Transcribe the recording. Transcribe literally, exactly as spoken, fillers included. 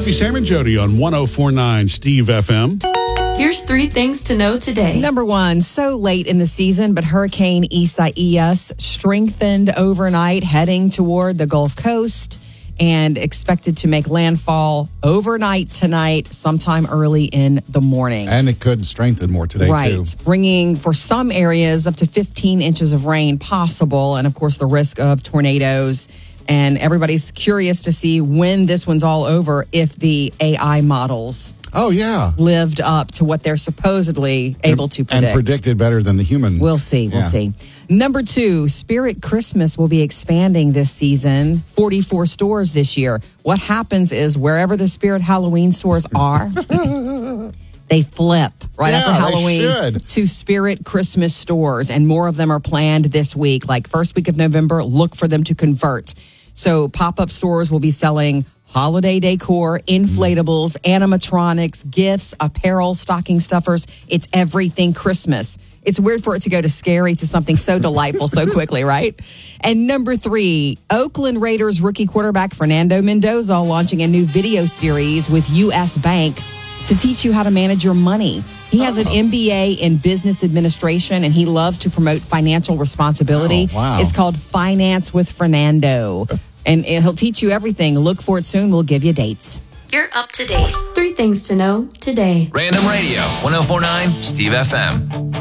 Murphy, Sam, and Jody on one oh four point nine Steve F M. Here's three things to know today. Number one, so late in the season, but Hurricane Isaias strengthened overnight, heading toward the Gulf Coast and expected to make landfall overnight tonight, sometime early in the morning. And it could strengthen more today, right. too. Bringing, for some areas, up to fifteen inches of rain possible, and, of course, the risk of tornadoes. And everybody's curious to see when this one's all over, if the A I models Oh, yeah. lived up to what they're supposedly able to predict. And predicted better than the humans. We'll see. We'll Yeah. see. Number two, Spirit Christmas will be expanding this season. forty-four stores this year. What happens is wherever the Spirit Halloween stores are, they flip right Yeah, after they Halloween should. to Spirit Christmas stores. And more of them are planned this week. Like first week of November, look for them to convert. So pop-up stores will be selling holiday decor, inflatables, animatronics, gifts, apparel, stocking stuffers. It's everything Christmas. It's weird for it to go to scary to something so delightful so quickly, right? And number three, Oakland Raiders rookie quarterback Fernando Mendoza launching a new video series with U S Bank to teach you how to manage your money. He has an M B A in business administration, and he loves to promote financial responsibility. Oh, wow. It's called Finance with Fernando. And he'll teach you everything. Look for it soon. We'll give you dates. You're up to date. Three things to know today. Random Radio, one oh four point nine Steve F M.